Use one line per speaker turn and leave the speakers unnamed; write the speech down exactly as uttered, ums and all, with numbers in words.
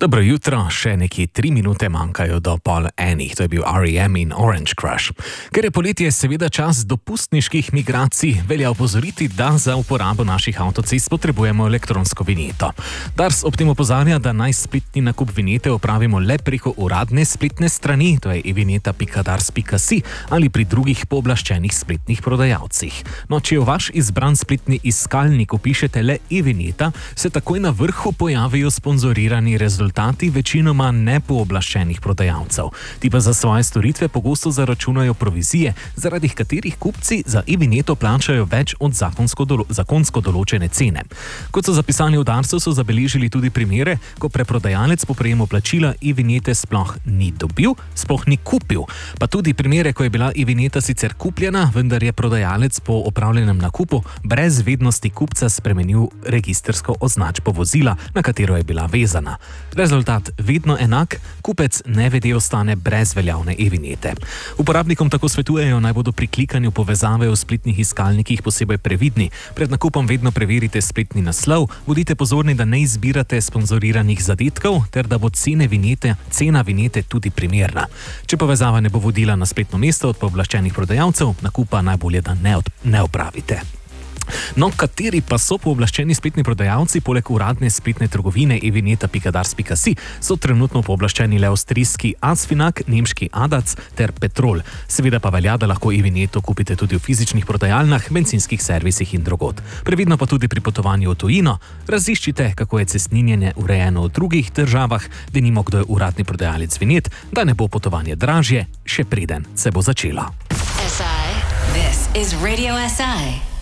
Dobro jutro, še nekje tri minute manjkajo do pol enih, to je bil R E M in Orange Crush. Ker je poletje seveda čas dopustniških migracij, velja opozoriti, da za uporabo naših avtocest potrebujemo elektronsko vinjeto. Dars ob tem opozarja, da naj spletni nakup vinjete opravimo le preko uradne spletne strani, to je e vinjeta pika dars pika si ali pri drugih pooblaščenih spletnih prodajalcih. No, če v vaš izbran spletni iskalnik vpišete le e-vinjeta, se takoj na vrhu pojavijo sponzorirani rezultati. Večinoma nepooblaščenih prodajalcev. Ti pa za svoje storitve pogosto zaračunajo provizije, zaradi katerih kupci za e-vinjeto plačajo več od zakonsko, dolo zakonsko določene cene. Kot so zapisali v Darsu, so zabeležili tudi primere, ko preprodajalec po prejemu plačila e-vinjete sploh ni dobil, sploh ni kupil. Pa tudi primere, ko je bila e-vinjeta sicer kupljena, vendar je prodajalec po opravljenem nakupu brez vednosti kupca spremenil registrsko označbo vozila, na katero je bila vezana. Rezultat vedno enak, kupec nevede ostane brez veljavne e-vinjete. Uporabnikom tako svetujejo, naj bodo pri klikanju povezave v spletnih iskalnikih posebej previdni. Pred nakupom vedno preverite spletni naslov, bodite pozorni, da ne izbirate sponzoriranih zadetkov, ter da bo cene vinjete, cena vinjete tudi primerna. Če povezava ne bo vodila na spletno mesto od pooblaščenih prodajalcev, nakupa najbolje, da ne, ne opravite. No, kateri pa so pooblaščeni spletni prodajalci poleg uradne spletne trgovine e vinjeta pika dars pika si so trenutno pooblaščeni le avstrijski Asfinag, nemški Adac ter Petrol. Seveda pa velja, da lahko e-vinjeto kupite tudi v fizičnih prodajalnah, bencinskih servisih in drugod. Previdno pa tudi pri potovanju v tujino. Raziščite, kako je cestninjenje urejeno v drugih državah, denimo kdo je uradni prodajalec vinjet, da ne bo potovanje dražje, še preden se bo začelo.
S I, this is Radio S I.